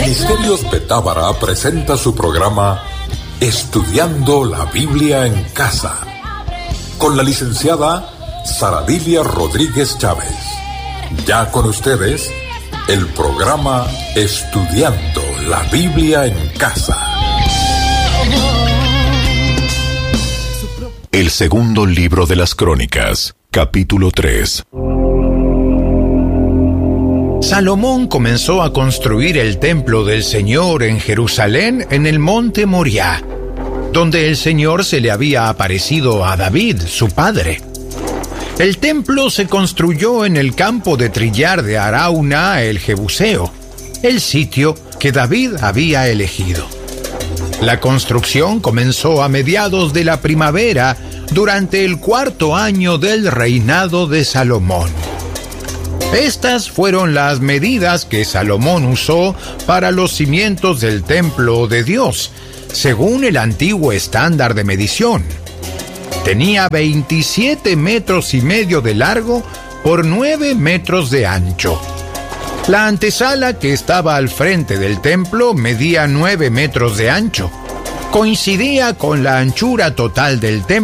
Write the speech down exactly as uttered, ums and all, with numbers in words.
Ministerios de Tábara presenta su programa Estudiando la Biblia en Casa, con la licenciada Saradilia Rodríguez Chávez. Ya con ustedes, el programa Estudiando la Biblia en Casa. El segundo libro de las Crónicas, capítulo tres. Salomón comenzó a construir el templo del Señor en Jerusalén, en el monte Moriah, donde el Señor se le había aparecido a David, su padre. El templo se construyó en el campo de trillar de Arauna el Jebuseo, el sitio que David había elegido. La construcción comenzó a mediados de la primavera, durante el cuarto año del reinado de Salomón. Estas fueron las medidas que Salomón usó para los cimientos del templo de Dios, según el antiguo estándar de medición. Tenía veintisiete metros y medio de largo por nueve metros de ancho. La antesala que estaba al frente del templo medía nueve metros de ancho. Coincidía con la anchura total del templo